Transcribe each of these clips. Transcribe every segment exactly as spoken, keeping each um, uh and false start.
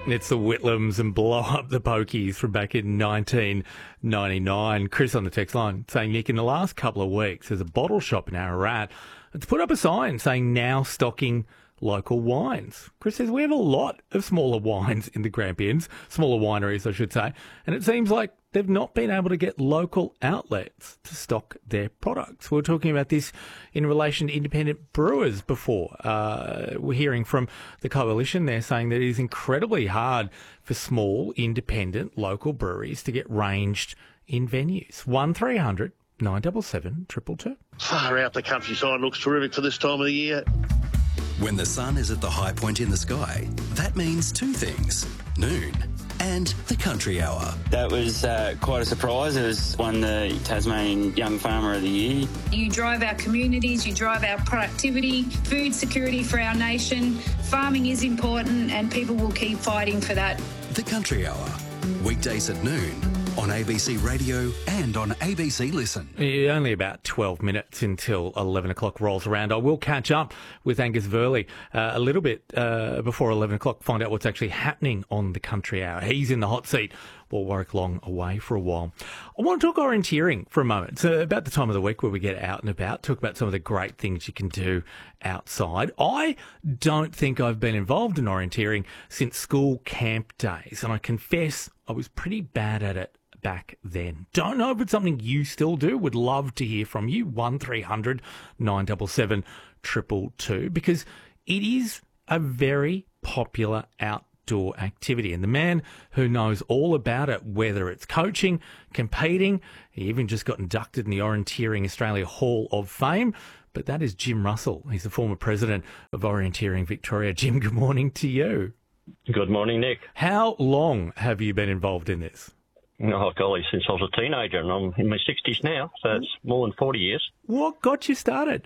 It's the Whitlams and Blow Up the Pokies from back in nineteen ninety-nine. Chris on the text line saying, Nick, in the last couple of weeks, there's a bottle shop in Ararat that's put up a sign saying now stocking local wines. Chris says we have a lot of smaller wines in the Grampians, smaller wineries, I should say, and it seems like they've not been able to get local outlets to stock their products. We were talking about this in relation to independent brewers before. Uh, we're hearing from the Coalition there saying that it is incredibly hard for small, independent, local breweries to get ranged in venues. one three hundred nine seven seven two two two. Far out, the countryside looks terrific for this time of the year. When the sun is at the high point in the sky, that means two things: noon and the country hour. That was uh, quite a surprise. It was won the Tasmanian Young Farmer of the Year. You drive our communities, you drive our productivity, food security for our nation. Farming is important and people will keep fighting for that. The country hour, weekdays at noon on A B C Radio and on A B C Listen. Yeah, only about twelve minutes until eleven o'clock rolls around. I will catch up with Angus Verley uh, a little bit uh, before eleven o'clock, find out what's actually happening on the country hour. He's in the hot seat while Warwick Long away for a while. I want to talk orienteering for a moment. It's about the time of the week where we get out and about, talk about some of the great things you can do outside. I don't think I've been involved in orienteering since school camp days, and I confess I was pretty bad at it back then. Don't know if it's something you still do. Would love to hear from you. one three hundred nine seven seven two two two, because it is a very popular outdoor activity. And the man who knows all about it, whether it's coaching, competing, he even just got inducted in the Orienteering Australia Hall of Fame, but that is Jim Russell. He's the former president of Orienteering Victoria. Jim, good morning to you. Good morning, Nick. How long have you been involved in this? Oh, golly, since I was a teenager, and I'm in my sixties now, so it's more than forty years. What got you started?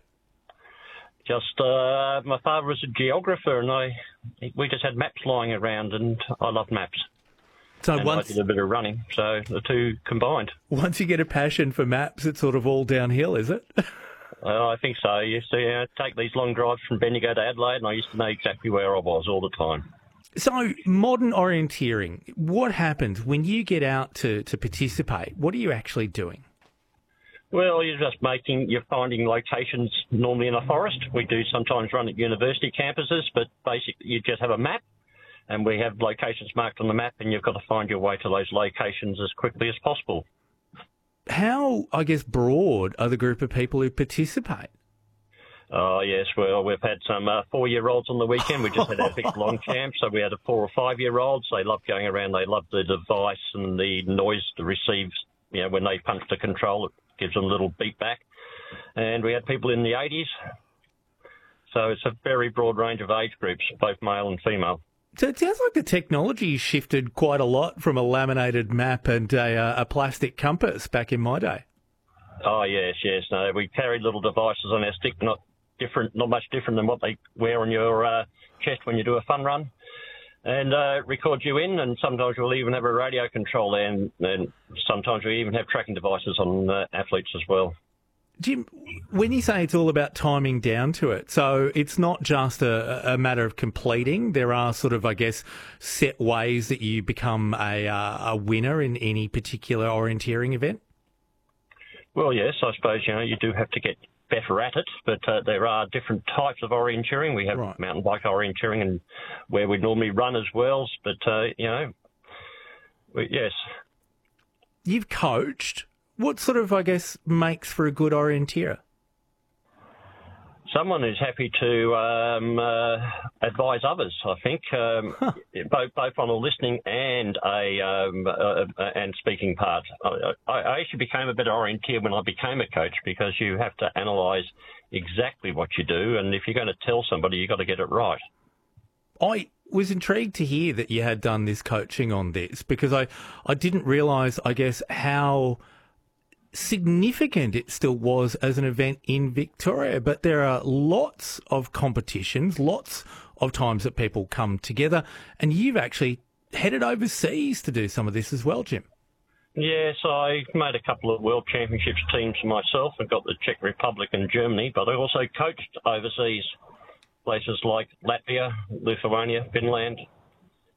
Just, uh, my father was a geographer, and I, we just had maps lying around, and I love maps. So and once I did a bit of running, so the two combined. Once you get a passion for maps, it's sort of all downhill, is it? Uh, I think so. I used to uh, take these long drives from Bendigo to Adelaide, and I used to know exactly where I was all the time. So, modern orienteering, what happens when you get out to, to participate? What are you actually doing? Well, you're just making, you're finding locations normally in a forest. We do sometimes run at university campuses, but basically you just have a map, and we have locations marked on the map, and you've got to find your way to those locations as quickly as possible. How, I guess, broad are the group of people who participate? Oh, yes. Well, we've had some uh, four-year-olds on the weekend. We just had our big long champ, so we had a four- or five-year-olds. They love going around. They love the device and the noise that receives, you know, when they punch the control. It gives them a little beat back. And we had people in the eighties. So it's a very broad range of age groups, both male and female. So it sounds like the technology shifted quite a lot from a laminated map and a, uh, a plastic compass back in my day. Oh, yes, yes. No, we carried little devices on our stick, not different, not much different than what they wear on your uh, chest when you do a fun run, and uh, record you in. And sometimes we'll even have a radio control there, and, and sometimes we even have tracking devices on uh, athletes as well. Jim, when you say it's all about timing down to it, so it's not just a, a matter of completing. There are sort of, I guess, set ways that you become a, uh, a winner in any particular orienteering event? Well, yes, I suppose, you know, you do have to get better at it, but uh, there are different types of orienteering. We have right. mountain bike orienteering and where we normally run as well, but, uh, you know, we, yes. You've coached. What sort of, I guess, makes for a good orienteer? Someone who's happy to um, uh, advise others, I think, um, huh. both both on a listening and a um, uh, and speaking part. I, I actually became a better orienteer when I became a coach, because you have to analyse exactly what you do, and if you're going to tell somebody, you've got to get it right. I was intrigued to hear that you had done this coaching on this, because I, I didn't realise, I guess, how significant it still was as an event in Victoria, but there are lots of competitions, lots of times that people come together, and you've actually headed overseas to do some of this as well, Jim. Yes, I made a couple of World Championships teams myself and got the Czech Republic and Germany, but I also coached overseas, places like Latvia, Lithuania, Finland.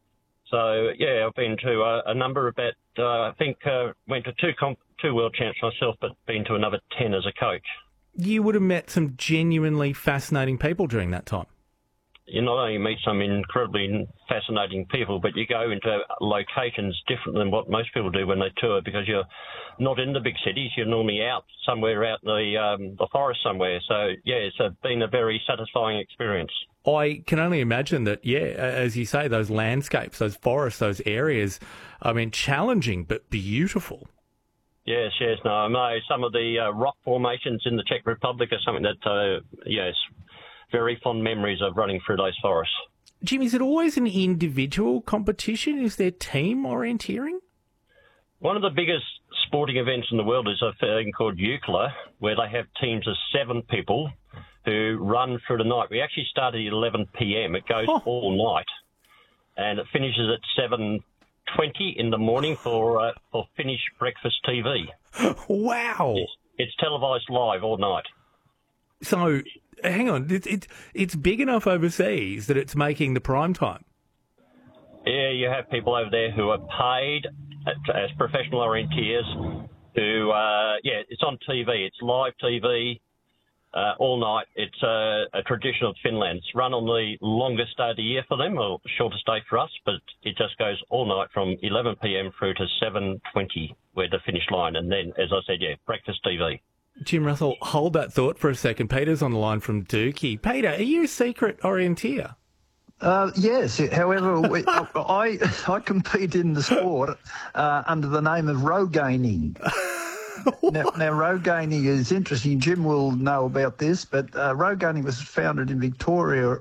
So, yeah, I've been to a, a number of that. Uh, I think uh, went to two comp- two world champs myself, but been to another ten as a coach. You would have met some genuinely fascinating people during that time. You not only meet some incredibly fascinating people, but you go into locations different than what most people do when they tour, because you're not in the big cities. You're normally out somewhere out in the, um, the forest somewhere. So, yeah, it's a, been a very satisfying experience. I can only imagine that, yeah, as you say, those landscapes, those forests, those areas, I mean, challenging but beautiful. Yes, yes. No, I know some of the uh, rock formations in the Czech Republic are something that, uh, yes, very fond memories of running through those forests. Jim, is it always an individual competition? Is there team orienteering? One of the biggest sporting events in the world is a thing called Eucla, where they have teams of seven people who run through the night. We actually start at eleven p.m. It goes oh. all night, and it finishes at seven twenty in the morning for uh, for Finnish breakfast T V. Wow! It's, it's televised live all night. So, hang on, it's it, it's big enough overseas that it's making the prime time. Yeah, you have people over there who are paid as professional orienteers who, uh, yeah, it's on T V. It's live T V uh, all night. It's a, a tradition of Finland. It's run on the longest day of the year for them, or shortest day for us, but it just goes all night from eleven p.m. through to seven twenty, where the finish line. And then, as I said, yeah, breakfast T V. Jim Russell, hold that thought for a second. Peter's on the line from Dookie. Peter, are you a secret orienteer? Uh, yes. However, we, I I compete in the sport uh, under the name of row gaining. now, now, row gaining is interesting. Jim will know about this, but uh, row gaining was founded in Victoria